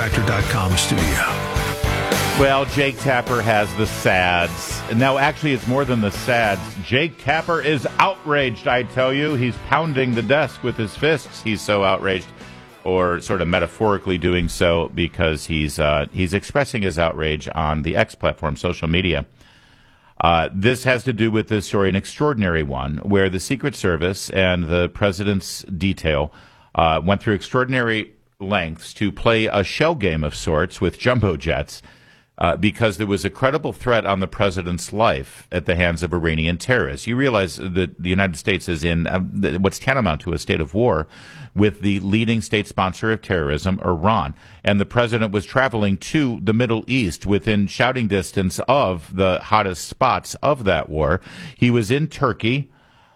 newsfactor.com studio. Well, Jake Tapper has the sads. Now, actually, it's more than the sads. Jake Tapper is outraged, I tell you. He's pounding the desk with his fists. He's so outraged, or sort of metaphorically doing so, because he's expressing his outrage on the X platform, social media. This has to do with this story, an extraordinary one, where the Secret Service and the president's detail went through extraordinary lengths to play a shell game of sorts with jumbo jets because there was a credible threat on the president's life at the hands of Iranian terrorists. You realize that the United States is in what's tantamount to a state of war with the leading state sponsor of terrorism, Iran. And the president was traveling to the Middle East within shouting distance of the hottest spots of that war. He was in Turkey,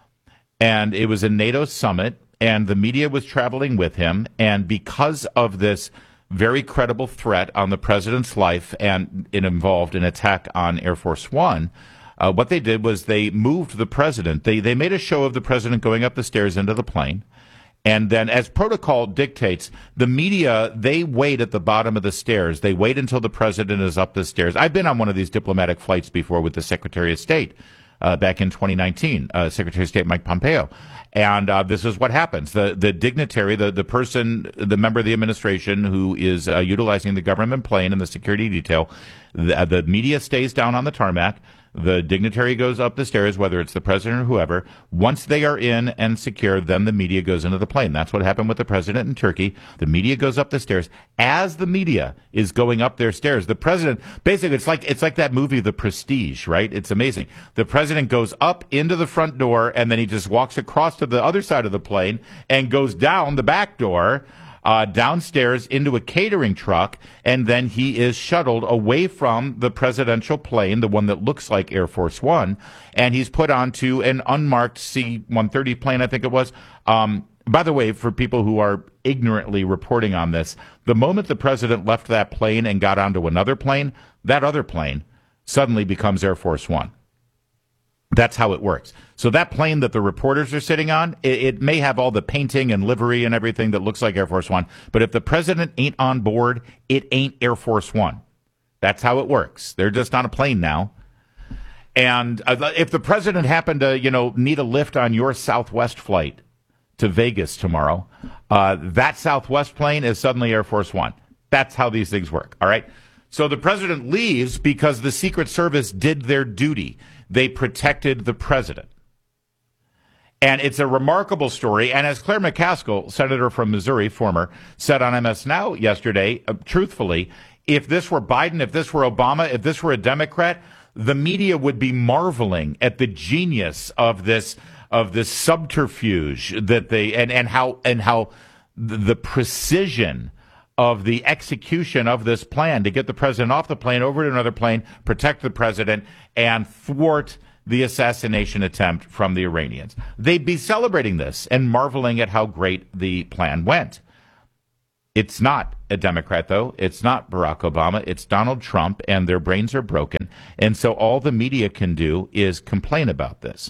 and it was a NATO summit, and the media was traveling with him. And because of this very credible threat on the president's life, and it involved an attack on Air Force One, what they did was they moved the president. They made a show of the president going up the stairs into the plane. And then, as protocol dictates, the media, they wait at the bottom of the stairs. They wait until the president is up the stairs. I've been on one of these diplomatic flights before with the Secretary of State back in 2019, Secretary of State Mike Pompeo. And this is what happens. The dignitary, the person, the member of the administration who is utilizing the government plane and the security detail, the media stays down on the tarmac. The dignitary goes up the stairs, whether it's the president or whoever. Once they are in and secure, then the media goes into the plane. That's what happened with the president in Turkey. The media goes up the stairs. As the media is going up their stairs, the president, basically, it's like that movie, The Prestige, right? It's amazing. The president goes up into the front door, and then he just walks across to the other side of the plane and goes down the back door, downstairs into a catering truck, and then he is shuttled away from the presidential plane, the one that looks like Air Force One, and he's put onto an unmarked C-130 plane, I think it was. By the way, for people who are ignorantly reporting on this, the moment the president left that plane and got onto another plane, that other plane suddenly becomes Air Force One. That's how it works. So that plane that the reporters are sitting on, it may have all the painting and livery and everything that looks like Air Force One, but if the president ain't on board, it ain't Air Force One. That's how it works. They're just on a plane now. And if the president happened to, need a lift on your Southwest flight to Vegas tomorrow, that Southwest plane is suddenly Air Force One. That's how these things work, all right? So the president leaves because the Secret Service did their duty. They protected the president. And it's a remarkable story. And as Claire McCaskill, senator from Missouri, former, said on MS Now yesterday, truthfully, if this were Biden, if this were Obama, if this were a Democrat, the media would be marveling at the genius of this subterfuge that they and how the precision of the execution of this plan to get the president off the plane, over to another plane, protect the president, and thwart the assassination attempt from the Iranians. They'd be celebrating this and marveling at how great the plan went. It's not a Democrat, though. It's not Barack Obama. It's Donald Trump, and their brains are broken. And so all the media can do is complain about this.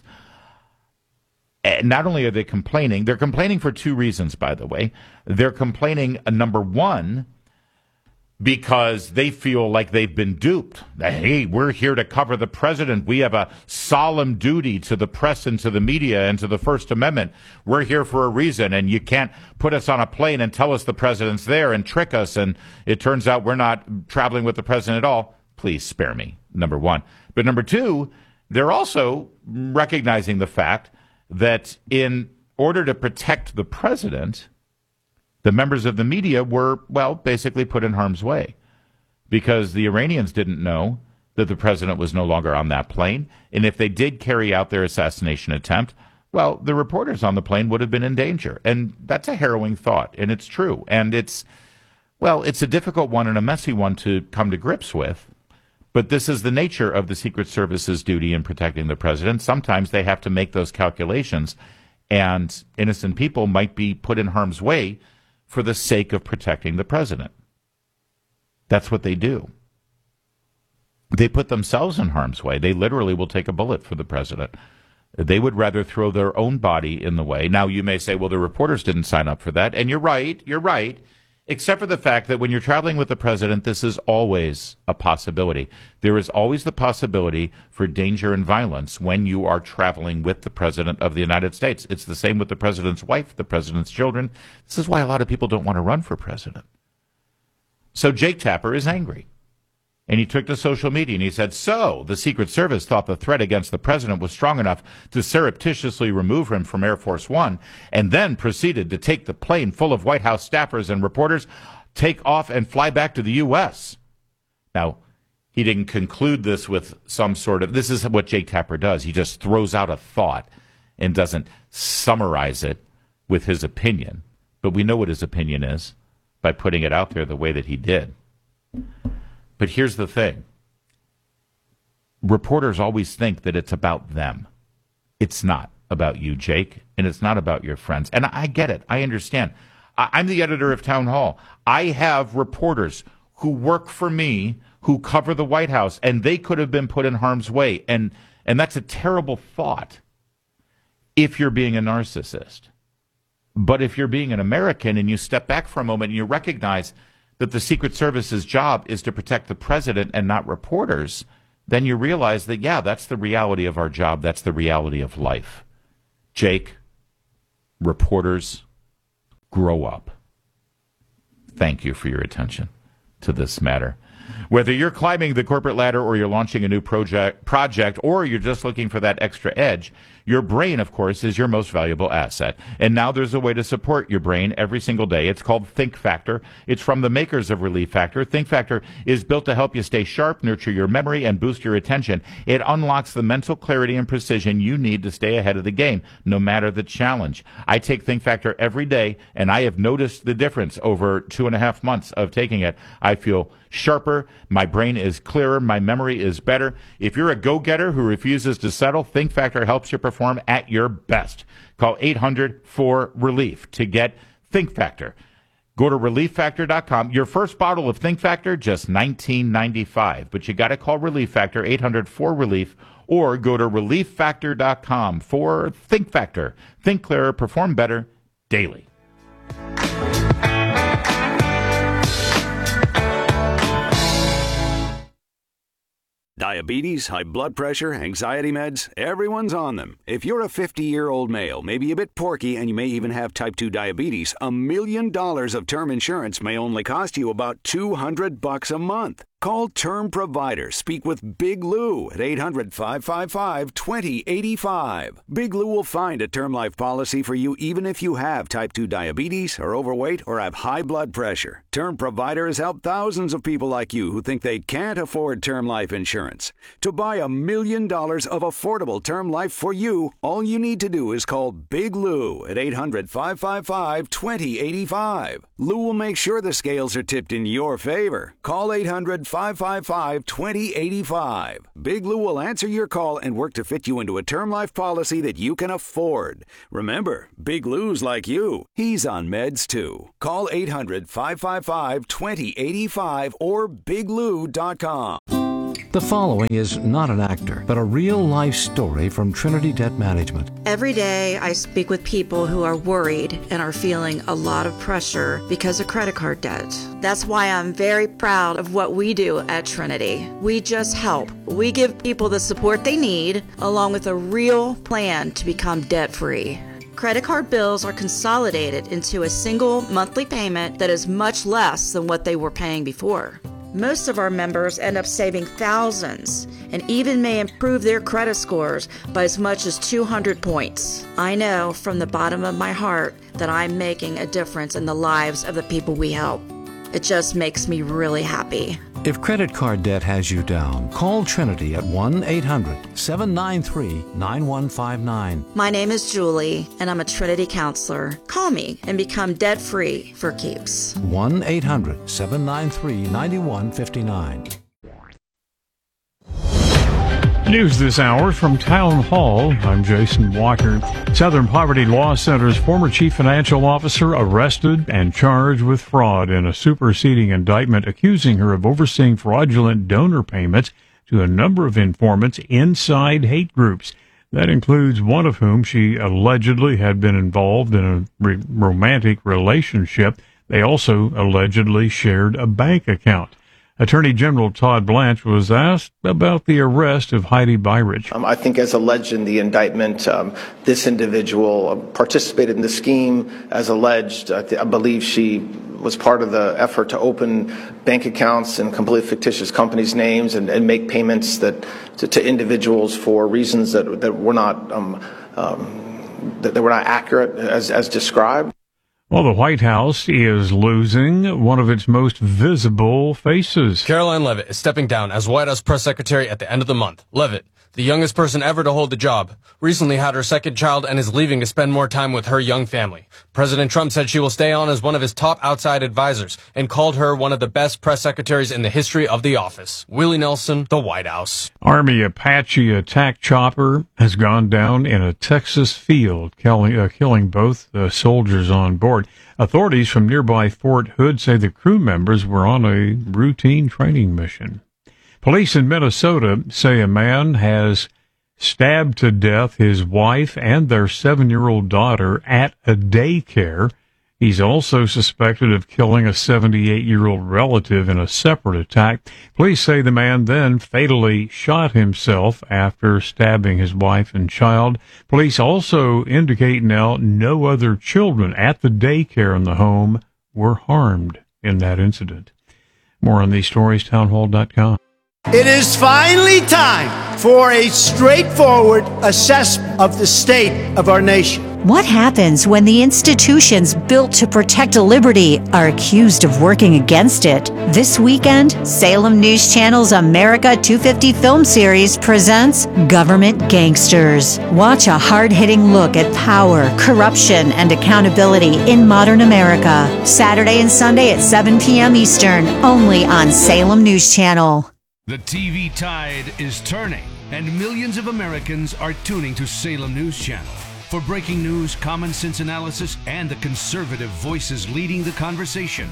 And not only are they complaining, they're complaining for two reasons, by the way. They're complaining, number one, because they feel like they've been duped. Hey, we're here to cover the president. We have a solemn duty to the press and to the media and to the First Amendment. We're here for a reason, and you can't put us on a plane and tell us the president's there and trick us, and it turns out we're not traveling with the president at all. Please spare me, number one. But number two, they're also recognizing the fact that in order to protect the president, the members of the media were, basically put in harm's way because the Iranians didn't know that the president was no longer on that plane. And if they did carry out their assassination attempt, the reporters on the plane would have been in danger. And that's a harrowing thought, and it's true. And it's a difficult one and a messy one to come to grips with. But this is the nature of the Secret Service's duty in protecting the president. Sometimes they have to make those calculations, and innocent people might be put in harm's way for the sake of protecting the president. That's what they do. They put themselves in harm's way. They literally will take a bullet for the president. They would rather throw their own body in the way. Now, you may say, the reporters didn't sign up for that. And you're right. Except for the fact that when you're traveling with the president, this is always a possibility. There is always the possibility for danger and violence when you are traveling with the president of the United States. It's the same with the president's wife, the president's children. This is why a lot of people don't want to run for president. So Jake Tapper is angry. And he took to social media and he said, so the Secret Service thought the threat against the president was strong enough to surreptitiously remove him from Air Force One and then proceeded to take the plane full of White House staffers and reporters, take off and fly back to the U.S. Now, he didn't conclude this with some sort of, this is what Jake Tapper does. He just throws out a thought and doesn't summarize it with his opinion. But we know what his opinion is by putting it out there the way that he did. But here's the thing. Reporters always think that it's about them. It's not about you, Jake, and it's not about your friends. And I get it. I understand. I'm the editor of Town Hall. I have reporters who work for me who cover the White House, and they could have been put in harm's way. And that's a terrible thought if you're being a narcissist. But if you're being an American and you step back for a moment and you recognize that the Secret Service's job is to protect the president and not reporters, then you realize that, yeah, that's the reality of our job. That's the reality of life. Jake, reporters, grow up. Thank you for your attention to this matter. Whether you're climbing the corporate ladder or you're launching a new project or you're just looking for that extra edge, your brain, of course, is your most valuable asset. And now there's a way to support your brain every single day. It's called Think Factor. It's from the makers of Relief Factor. Think Factor is built to help you stay sharp, nurture your memory, and boost your attention. It unlocks the mental clarity and precision you need to stay ahead of the game, no matter the challenge. I take Think Factor every day, and I have noticed the difference over 2.5 months of taking it. I feel sharper, my brain is clearer, my memory is better. If you're a go-getter who refuses to settle, Think Factor helps you perform at your best. Call 800-4RELIEF to get Think Factor. Go to ReliefFactor.com. Your first bottle of Think Factor, just $19.95. But you got to call Relief Factor, 800-4RELIEF, or go to ReliefFactor.com for Think Factor. Think clearer, perform better, daily. Diabetes, high blood pressure, anxiety meds, everyone's on them. If you're a 50-year-old male, maybe a bit porky, and you may even have type 2 diabetes, $1 million of term insurance may only cost you about $200 a month. Call Term Provider. Speak with Big Lou at 800-555-2085. Big Lou will find a term life policy for you even if you have type 2 diabetes, are overweight, or have high blood pressure. Term Provider has helped thousands of people like you who think they can't afford term life insurance. To buy $1 million of affordable term life for you, all you need to do is call Big Lou at 800-555-2085. Lou will make sure the scales are tipped in your favor. Call 800-555-2085. Big Lou will answer your call and work to fit you into a term life policy that you can afford. Remember, Big Lou's like you. He's on meds too. Call 800-555-2085 or biglou.com. The following is not an actor, but a real-life story from Trinity Debt Management. Every day, I speak with people who are worried and are feeling a lot of pressure because of credit card debt. That's why I'm very proud of what we do at Trinity. We just help. We give people the support they need, along with a real plan to become debt-free. Credit card bills are consolidated into a single monthly payment that is much less than what they were paying before. Most of our members end up saving thousands and even may improve their credit scores by as much as 200 points. I know from the bottom of my heart that I'm making a difference in the lives of the people we help. It just makes me really happy. If credit card debt has you down, call Trinity at 1-800-793-9159. My name is Julie, and I'm a Trinity counselor. Call me and become debt-free for keeps. 1-800-793-9159. News this hour from Town Hall. I'm Jason Walker. Southern Poverty Law Center's former chief financial officer arrested and charged with fraud in a superseding indictment accusing her of overseeing fraudulent donor payments to a number of informants inside hate groups. That includes one of whom she allegedly had been involved in a romantic relationship They also allegedly shared a bank account. Attorney General Todd Blanche was asked about the arrest of Heidi Beirich. I think, as alleged in the indictment, this individual participated in the scheme as alleged. I believe she was part of the effort to open bank accounts in completely fictitious companies' names and make payments to individuals for reasons that were not accurate as described. Well, the White House is losing one of its most visible faces. Caroline Leavitt is stepping down as White House press secretary at the end of the month. Leavitt, the youngest person ever to hold the job, recently had her second child and is leaving to spend more time with her young family. President Trump said she will stay on as one of his top outside advisors and called her one of the best press secretaries in the history of the office. Willie Nelson, the White House. Army Apache attack chopper has gone down in a Texas field, killing both soldiers on board. Authorities from nearby Fort Hood say the crew members were on a routine training mission. Police in Minnesota say a man has stabbed to death his wife and their 7-year-old daughter at a daycare. He's also suspected of killing a 78-year-old relative in a separate attack. Police say the man then fatally shot himself after stabbing his wife and child. Police also indicate now no other children at the daycare in the home were harmed in that incident. More on these stories, townhall.com. It is finally time for a straightforward assessment of the state of our nation. What happens when the institutions built to protect liberty are accused of working against it? This weekend, Salem News Channel's America 250 film series presents Government Gangsters. Watch a hard-hitting look at power, corruption, and accountability in modern America. Saturday and Sunday at 7 p.m. Eastern, only on Salem News Channel. The TV tide is turning, and millions of Americans are tuning to Salem News Channel. For breaking news, common sense analysis, and the conservative voices leading the conversation,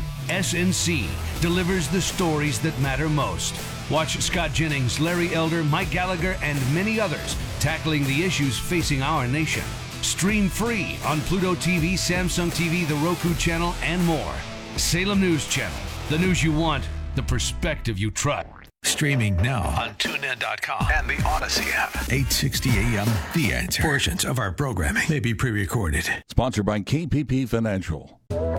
SNC delivers the stories that matter most. Watch Scott Jennings, Larry Elder, Mike Gallagher, and many others tackling the issues facing our nation. Stream free on Pluto TV, Samsung TV, the Roku channel, and more. Salem News Channel, the news you want, the perspective you trust. Streaming now on TuneIn.com and the Odyssey app. 8:60 a.m. The Answer. Portions of our programming may be pre-recorded. Sponsored by KPP Financial.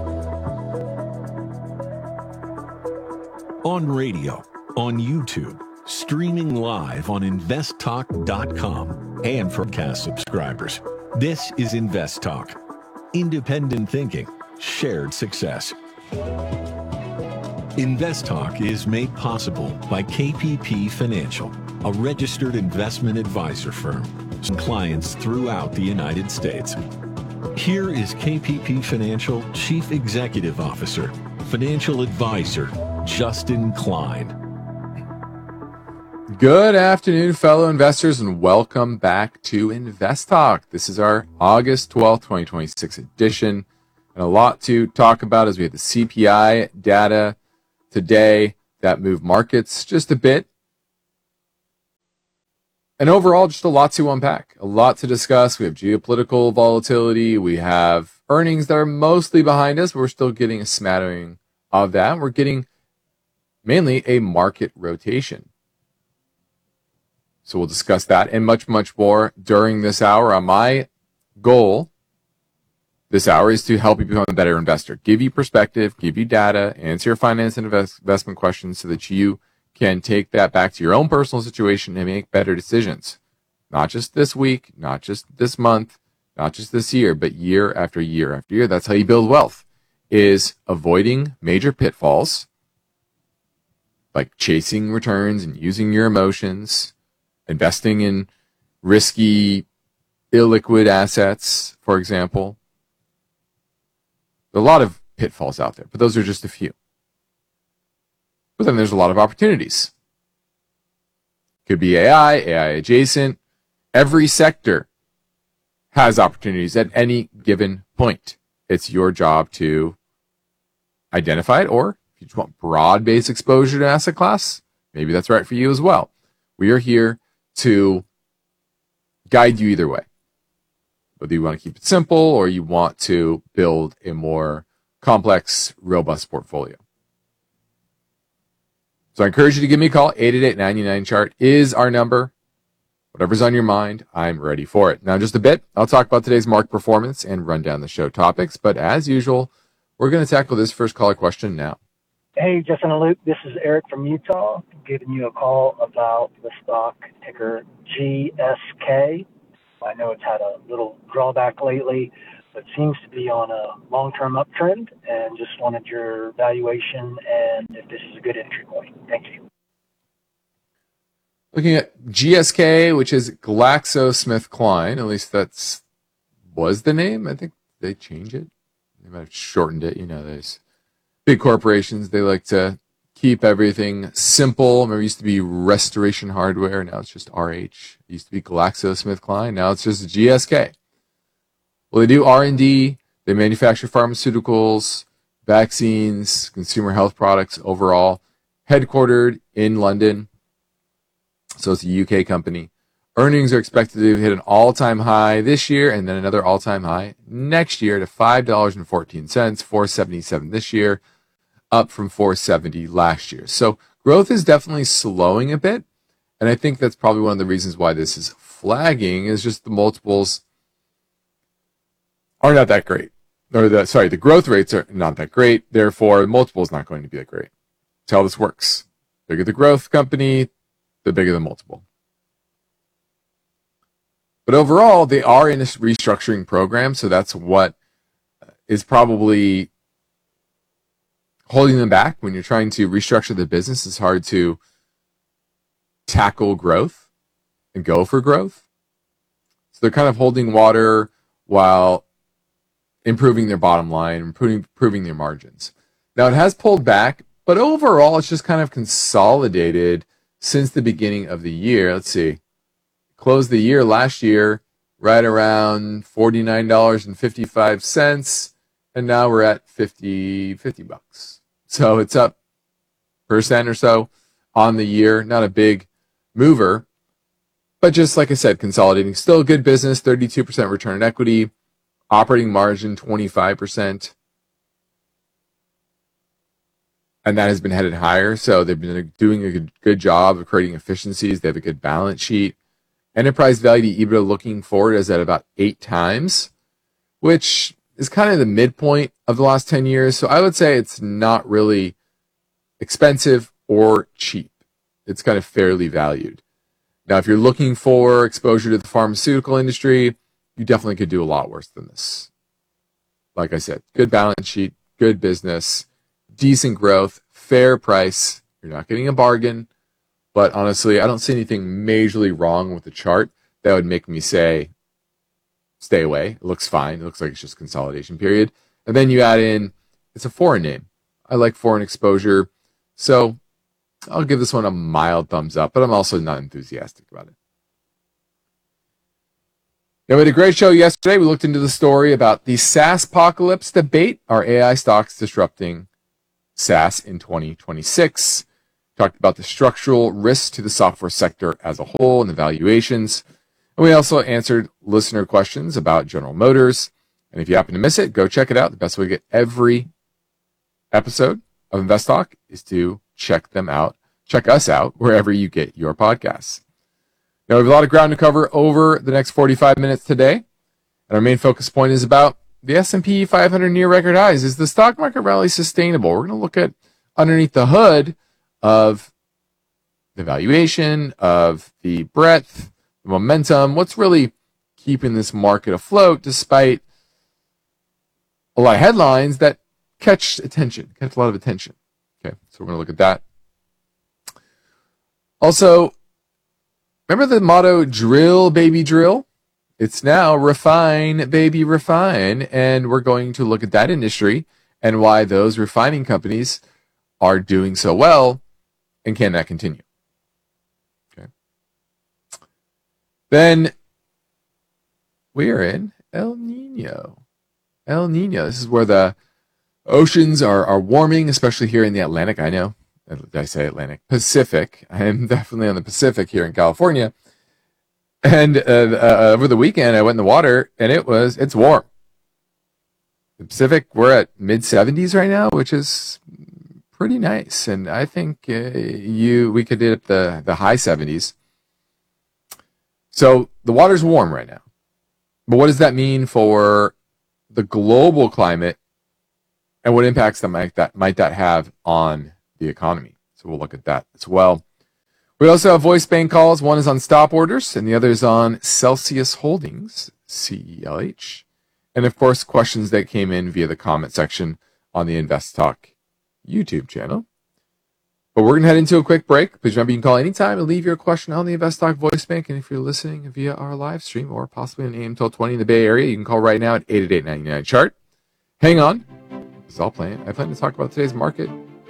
On radio, on YouTube, streaming live on InvestTalk.com, and for cast subscribers. This is Invest Talk. Independent thinking, shared success. Invest Talk is made possible by KPP Financial, a registered investment advisor firm, and clients throughout the United States. Here is KPP Financial Chief Executive Officer, Financial Advisor, Justin Klein. Good afternoon, fellow investors, and welcome back to Invest Talk. This is our August 12th, 2026 edition, and a lot to talk about as we have the CPI data today that moved markets just a bit. And overall, just a lot to unpack, a lot to discuss. We have geopolitical volatility. We have earnings that are mostly behind us, but we're still getting a smattering of that. We're getting mainly a market rotation. So we'll discuss that and much, much more during this hour. My goal this hour is to help you become a better investor, give you perspective, give you data, answer your finance and investment questions so that you can take that back to your own personal situation and make better decisions. Not just this week, not just this month, not just this year, but year after year after year. That's how you build wealth, is avoiding major pitfalls, like chasing returns and using your emotions, investing in risky, illiquid assets, for example. There are a lot of pitfalls out there, but those are just a few. But then there's a lot of opportunities. Could be AI adjacent. Every sector has opportunities at any given point. It's your job to identify it, or if you just want broad-based exposure to asset class, maybe that's right for you as well. We are here to guide you either way. Whether you want to keep it simple or you want to build a more complex, robust portfolio. So I encourage you to give me a call. 888-99-CHART is our number. Whatever's on your mind, I'm ready for it. Now, in just a bit, I'll talk about today's market performance and run down the show topics. But as usual, we're going to tackle this first caller question now. Hey, Justin and Luke, this is Eric from Utah, giving you a call about the stock ticker GSK. I know it's had a little drawback lately, but seems to be on a long-term uptrend, and just wanted your valuation and if this is a good entry point. Thank you. Looking at GSK, which is GlaxoSmithKline, at least that's was the name. I think they changed it. They might have shortened it. You know, there's big corporations, they like to keep everything simple. Remember, it used to be Restoration Hardware. Now it's just RH. It used to be GlaxoSmithKline. Now it's just GSK. Well, they do R&D. They manufacture pharmaceuticals, vaccines, consumer health products overall. Headquartered in London. So it's a UK company. Earnings are expected to hit an all-time high this year and then another all-time high next year to $5.14, $4.77 this year, up from $4.70 last year. So growth is definitely slowing a bit, and I think that's probably one of the reasons why this is flagging is just the multiples are not that great. Or the growth rates are not that great, therefore the multiple is not going to be that great. That's how this works. The bigger the growth company, the bigger the multiple. But overall, they are in a restructuring program, so that's what is probably holding them back. When you're trying to restructure the business, it's hard to tackle growth and go for growth. So they're kind of holding water while improving their bottom line, improving their margins. Now, it has pulled back, but overall, it's just kind of consolidated since the beginning of the year. Let's see. Closed the year last year right around $49.55, and now we're at $50. So it's up 1% or so on the year. Not a big mover, but just like I said, consolidating. Still a good business, 32% return on equity, operating margin 25. And that has been headed higher. So they've been doing a good job of creating efficiencies. They have a good balance sheet. Enterprise value to EBITDA looking forward is at about 8 times, which is kind of the midpoint of the last 10 years. So I would say it's not really expensive or cheap. It's kind of fairly valued. Now, if you're looking for exposure to the pharmaceutical industry, you definitely could do a lot worse than this. Like I said, good balance sheet, good business, decent growth, fair price. You're not getting a bargain. But honestly, I don't see anything majorly wrong with the chart that would make me say, stay away. It looks fine. It looks like it's just consolidation period. And then you add in, it's a foreign name. I like foreign exposure. So I'll give this one a mild thumbs up, but I'm also not enthusiastic about it. Now, we had a great show yesterday. We looked into the story about the SaaS-pocalypse debate. Are AI stocks disrupting SaaS in 2026? Talked about the structural risks to the software sector as a whole and the valuations. And we also answered listener questions about General Motors. And if you happen to miss it, go check it out. The best way to get every episode of Invest Talk is to check them out. Check us out wherever you get your podcasts. Now, we have a lot of ground to cover over the next 45 minutes today. And our main focus point is about the S&P 500 near record highs. Is the stock market rally sustainable? We're going to look at underneath the hood of the valuation, of the breadth, the momentum, what's really keeping this market afloat despite a lot of headlines that catch a lot of attention. Okay, so we're going to look at that. Also, remember the motto, drill, baby, drill? It's now refine, baby, refine. And we're going to look at that industry and why those refining companies are doing so well. And can that continue? Okay. Then we are in El Nino. El Nino. This is where the oceans are warming, especially here in the Atlantic. I know. Did I say Atlantic? Pacific. I am definitely on the Pacific here in California. And over the weekend, I went in the water, and it's warm. The Pacific, we're at mid-70s right now, which is pretty nice. And I think we could hit the high 70s. So the water's warm right now. But what does that mean for the global climate, and what impacts might that have on the economy? So we'll look at that as well. We also have voice bank calls. One is on stop orders, and the other is on Celsius Holdings, CELH. And, of course, questions that came in via the comment section on the Invest Talk YouTube channel. But we're going to head into a quick break. Please remember you can call anytime and leave your question on the Invest Talk voice bank. And if you're listening via our live stream or possibly on AM 1220 in the Bay Area, you can call right now at 888-99-CHART. Hang on. I plan to talk about today's market.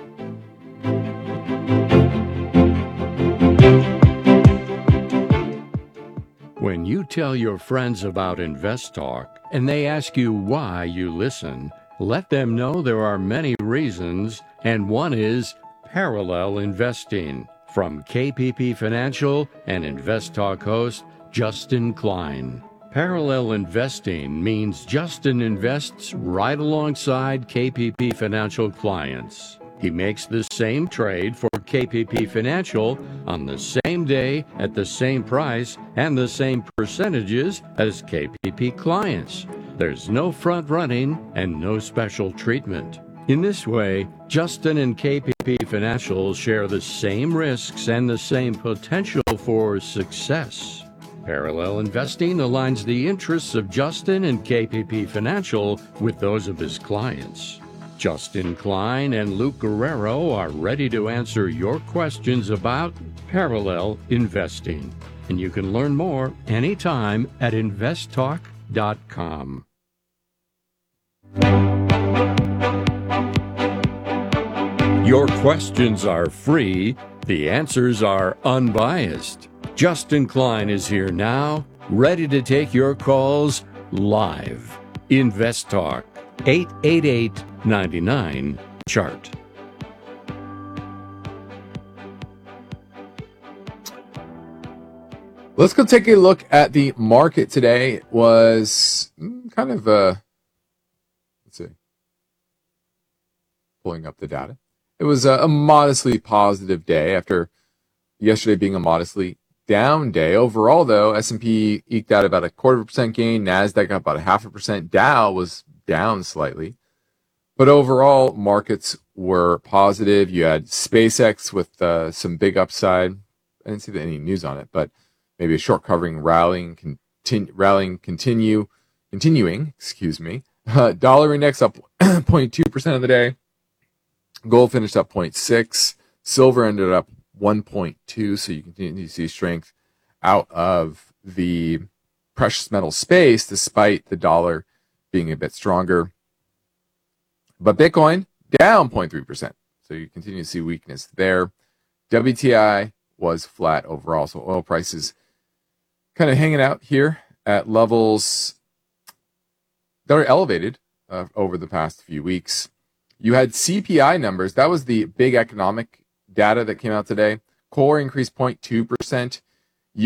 When you tell your friends about Invest Talk and they ask you why you listen, let them know there are many reasons, and one is parallel investing. From KPP Financial and Invest Talk host Justin Klein. Parallel investing means Justin invests right alongside KPP Financial clients. He makes the same trade for KPP Financial on the same day at the same price and the same percentages as KPP clients. There's no front running and no special treatment. In this way, Justin and KPP Financial share the same risks and the same potential for success. Parallel investing aligns the interests of Justin and KPP Financial with those of his clients. Justin Klein and Luke Guerrero are ready to answer your questions about parallel investing. And you can learn more anytime at investtalk.com. Your questions are free. The answers are unbiased. Justin Klein is here now, ready to take your calls live. Invest Talk, 888-99-CHART. Let's go take a look at the market today. It was kind of let's see, pulling up the data. It was a modestly positive day after yesterday being a modestly down day. Overall, though, S&P eked out about 0.25% gain. NASDAQ got about 0.5%. Dow was down slightly. But overall, markets were positive. You had SpaceX with some big upside. I didn't see any news on it, but maybe a short covering rallying continuing. Dollar index up 0.2% of the day. Gold finished up 0.6. Silver ended up 1.2. So you continue to see strength out of the precious metal space, despite the dollar being a bit stronger. But Bitcoin down 0.3%. So you continue to see weakness there. WTI was flat overall. So oil prices kind of hanging out here at levels that are elevated over the past few weeks. You had CPI numbers. That was the big economic data that came out today. Core increased 0.2%.